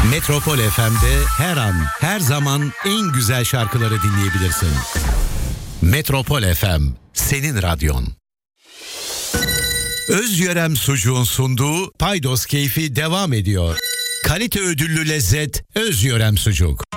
Metropol FM'de her an, her zaman en güzel şarkıları dinleyebilirsin. Metropol FM, senin radyon. Özyörem Sucuğun sunduğu Paydos Keyfi devam ediyor. Kalite ödüllü lezzet Özyörem Sucuk.